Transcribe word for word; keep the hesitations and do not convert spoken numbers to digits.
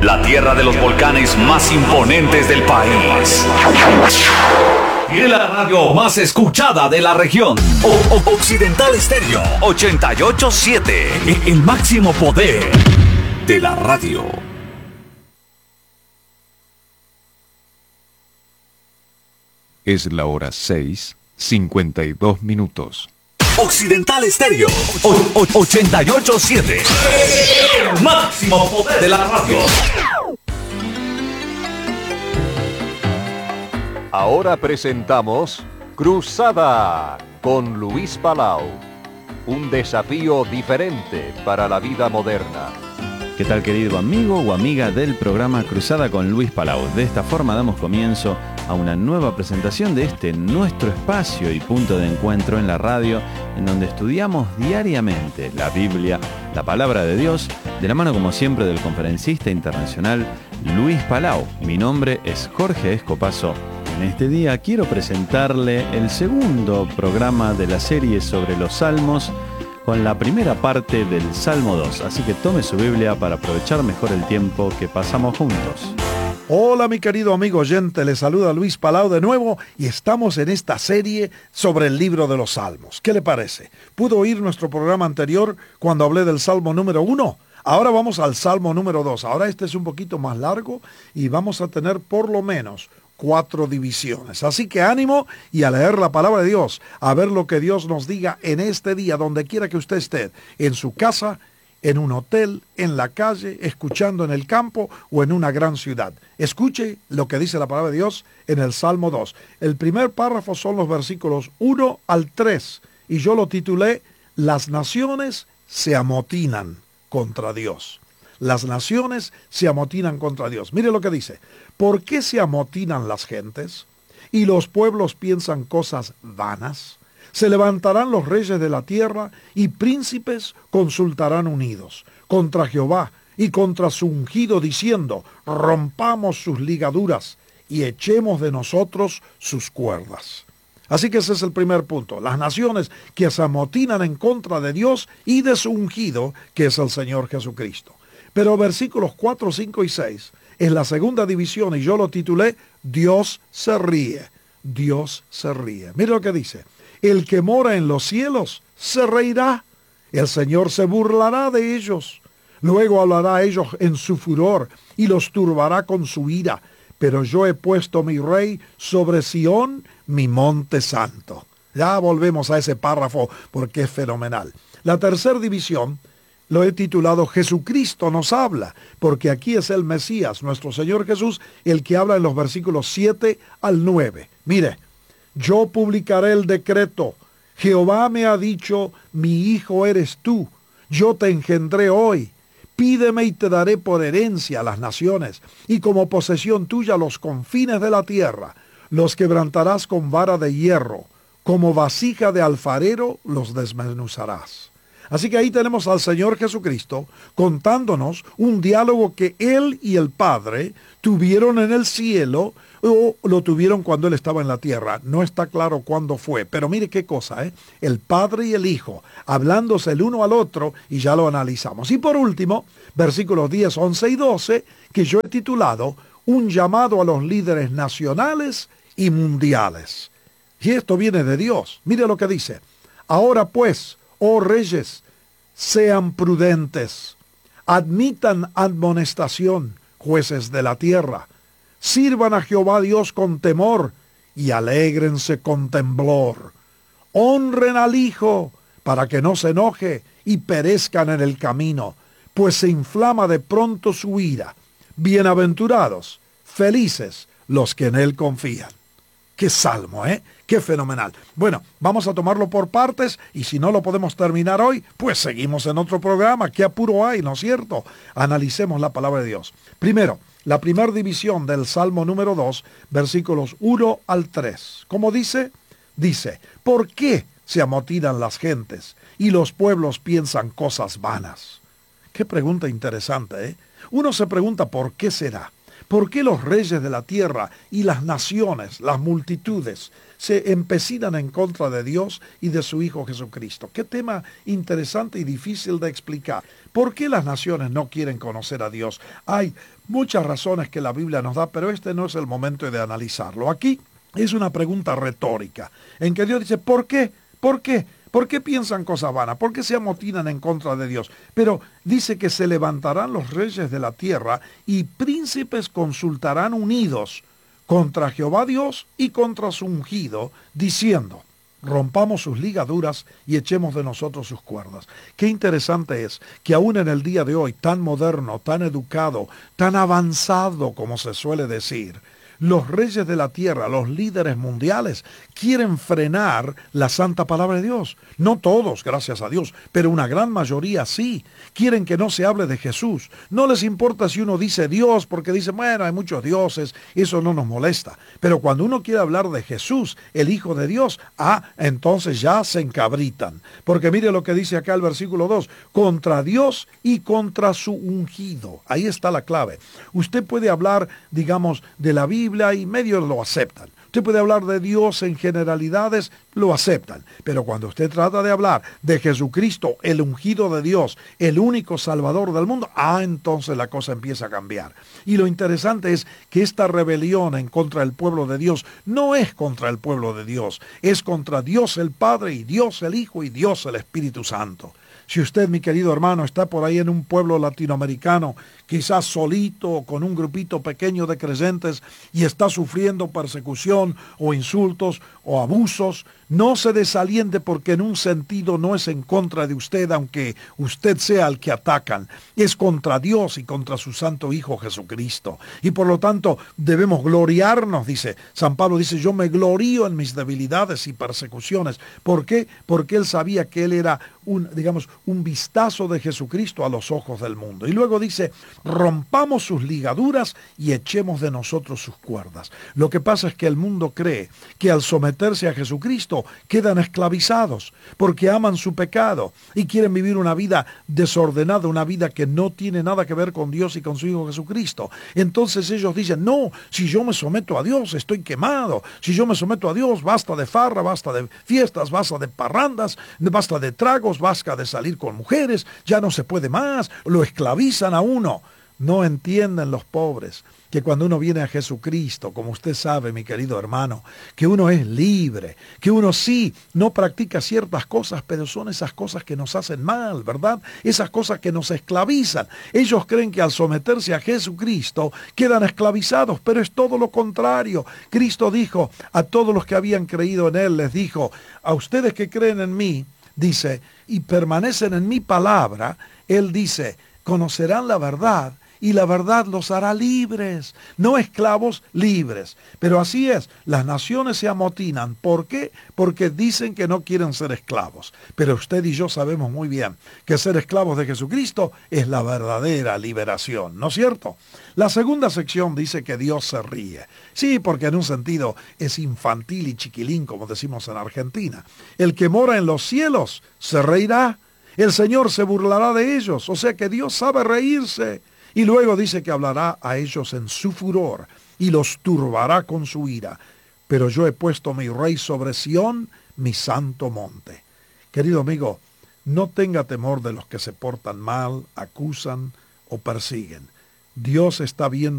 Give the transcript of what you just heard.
la tierra de los volcanes más imponentes del país. Y la radio más escuchada de la región. O- o- Occidental Estéreo ochenta y ocho punto siete. El máximo poder de la radio. Es la hora seis, cincuenta y dos minutos. Occidental Estéreo o- o- ochenta y ocho punto siete. El máximo poder de la radio. Ahora presentamos Cruzada con Luis Palau. Un desafío diferente para la vida moderna. ¿Qué tal, querido amigo o amiga del programa Cruzada con Luis Palau? De esta forma damos comienzo a una nueva presentación de este nuestro espacio y punto de encuentro en la radio, en donde estudiamos diariamente la Biblia, la palabra de Dios, de la mano como siempre del conferencista internacional Luis Palau. Mi nombre es Jorge Escopazo. En este día quiero presentarle el segundo programa de la serie sobre los Salmos, con la primera parte del Salmo dos, así que tome su Biblia para aprovechar mejor el tiempo que pasamos juntos. Hola mi querido amigo oyente, le saluda Luis Palau de nuevo y estamos en esta serie sobre el libro de los Salmos. ¿Qué le parece? ¿Pudo oír nuestro programa anterior cuando hablé del Salmo número uno? Ahora vamos al Salmo número dos. Ahora este es un poquito más largo y vamos a tener por lo menos cuatro divisiones. Así que ánimo y a leer la palabra de Dios, a ver lo que Dios nos diga en este día, donde quiera que usted esté, en su casa, en un hotel, en la calle, escuchando en el campo o en una gran ciudad. Escuche lo que dice la palabra de Dios en el Salmo dos. El primer párrafo son los versículos uno al tres y yo lo titulé Las naciones se amotinan contra Dios. Las naciones se amotinan contra Dios. Mire lo que dice. ¿Por qué se amotinan las gentes? ¿Y los pueblos piensan cosas vanas? Se levantarán los reyes de la tierra y príncipes consultarán unidos contra Jehová y contra su ungido, diciendo, rompamos sus ligaduras y echemos de nosotros sus cuerdas. Así que ese es el primer punto. Las naciones que se amotinan en contra de Dios y de su ungido, que es el Señor Jesucristo. Pero versículos cuatro, cinco y seis es la segunda división y yo lo titulé Dios se ríe. Dios se ríe. Mire lo que dice. El que mora en los cielos se reirá. El Señor se burlará de ellos. Luego hablará a ellos en su furor y los turbará con su ira. Pero yo he puesto mi rey sobre Sión, mi monte santo. Ya volvemos a ese párrafo porque es fenomenal. La tercera división lo he titulado Jesucristo nos habla, porque aquí es el Mesías, nuestro Señor Jesús, el que habla en los versículos siete al nueve. Mire, yo publicaré el decreto. Jehová me ha dicho, mi hijo eres tú. Yo te engendré hoy. Pídeme y te daré por herencia a las naciones, y como posesión tuya los confines de la tierra. Los quebrantarás con vara de hierro, como vasija de alfarero los desmenuzarás. Así que ahí tenemos al Señor Jesucristo contándonos un diálogo que Él y el Padre tuvieron en el cielo o lo tuvieron cuando Él estaba en la tierra. No está claro cuándo fue, pero mire qué cosa, ¿eh? El Padre y el Hijo hablándose el uno al otro y ya lo analizamos. Y por último, versículos diez, once y doce, que yo he titulado Un llamado a los líderes nacionales y mundiales. Y esto viene de Dios. Mire lo que dice. Ahora pues, oh reyes, sean prudentes, admitan admonestación, jueces de la tierra, sirvan a Jehová Dios con temor y alégrense con temblor. Honren al Hijo para que no se enoje y perezcan en el camino, pues se inflama de pronto su ira. Bienaventurados, felices los que en Él confían. Qué salmo, ¿eh? Qué fenomenal. Bueno, vamos a tomarlo por partes y si no lo podemos terminar hoy, pues seguimos en otro programa. ¿Qué apuro hay, no es cierto? Analicemos la palabra de Dios. Primero, la primera división del Salmo número dos, versículos uno al tres. ¿Cómo dice? Dice, ¿por qué se amotinan las gentes y los pueblos piensan cosas vanas? Qué pregunta interesante, ¿eh? Uno se pregunta por qué será. ¿Por qué los reyes de la tierra y las naciones, las multitudes, se empecinan en contra de Dios y de su Hijo Jesucristo? Qué tema interesante y difícil de explicar. ¿Por qué las naciones no quieren conocer a Dios? Hay muchas razones que la Biblia nos da, pero este no es el momento de analizarlo. Aquí es una pregunta retórica, en que Dios dice, ¿por qué? ¿Por qué? ¿Por qué piensan cosas vanas? ¿Por qué se amotinan en contra de Dios? Pero dice que se levantarán los reyes de la tierra y príncipes consultarán unidos contra Jehová Dios y contra su ungido, diciendo, rompamos sus ligaduras y echemos de nosotros sus cuerdas. Qué interesante es que aún en el día de hoy, tan moderno, tan educado, tan avanzado como se suele decir, los reyes de la tierra, los líderes mundiales, quieren frenar la santa palabra de Dios. No todos, gracias a Dios, pero una gran mayoría sí. Quieren que no se hable de Jesús. No les importa si uno dice Dios, porque dicen, bueno, hay muchos dioses, eso no nos molesta. Pero cuando uno quiere hablar de Jesús, el Hijo de Dios, ah, entonces ya se encabritan. Porque mire lo que dice acá el versículo dos, contra Dios y contra su ungido. Ahí está la clave. Usted puede hablar, digamos, de la Biblia, y medios lo aceptan. Usted puede hablar de Dios en generalidades, lo aceptan. Pero cuando usted trata de hablar de Jesucristo, el ungido de Dios, el único Salvador del mundo, ah, entonces la cosa empieza a cambiar. Y lo interesante es que esta rebelión en contra del pueblo de Dios no es contra el pueblo de Dios, es contra Dios el Padre y Dios el Hijo y Dios el Espíritu Santo. Si usted, mi querido hermano, está por ahí en un pueblo latinoamericano, quizás solito o con un grupito pequeño de creyentes y está sufriendo persecución o insultos o abusos, no se desaliente porque en un sentido no es en contra de usted, aunque usted sea el que atacan. Es contra Dios y contra su santo Hijo Jesucristo. Y por lo tanto debemos gloriarnos, dice San Pablo, dice, yo me glorío en mis debilidades y persecuciones. ¿Por qué? Porque él sabía que él era un, digamos, un vistazo de Jesucristo a los ojos del mundo. Y luego dice, rompamos sus ligaduras y echemos de nosotros sus cuerdas. Lo que pasa es que el mundo cree que al someterse a Jesucristo quedan esclavizados porque aman su pecado y quieren vivir una vida desordenada, una vida que no tiene nada que ver con Dios y con su Hijo Jesucristo. Entonces ellos dicen, no, si yo me someto a Dios estoy quemado, si yo me someto a Dios basta de farra, basta de fiestas, basta de parrandas, basta de tragos, basta de salir con mujeres, ya no se puede más, lo esclavizan a uno. No entienden los pobres que cuando uno viene a Jesucristo, como usted sabe, mi querido hermano, que uno es libre, que uno sí no practica ciertas cosas, pero son esas cosas que nos hacen mal, ¿verdad? Esas cosas que nos esclavizan. Ellos creen que al someterse a Jesucristo quedan esclavizados, pero es todo lo contrario. Cristo dijo a todos los que habían creído en Él, les dijo, a ustedes que creen en mí, dice, y permanecen en mi palabra, Él dice, conocerán la verdad y la verdad los hará libres, no esclavos, libres. Pero así es, las naciones se amotinan. ¿Por qué? Porque dicen que no quieren ser esclavos. Pero usted y yo sabemos muy bien que ser esclavos de Jesucristo es la verdadera liberación, ¿no es cierto? La segunda sección dice que Dios se ríe. Sí, porque en un sentido es infantil y chiquilín, como decimos en Argentina. El que mora en los cielos se reirá. El Señor se burlará de ellos. O sea que Dios sabe reírse. Y luego dice que hablará a ellos en su furor y los turbará con su ira. Pero yo he puesto mi rey sobre Sión, mi santo monte. Querido amigo, no tenga temor de los que se portan mal, acusan o persiguen. Dios está viendo